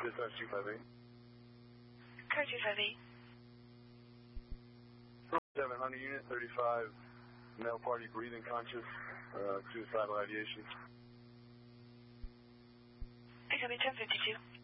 Dispatch 258. Car 258. 700 unit, 35, male party, breathing conscious, suicidal ideation. I copy 1052.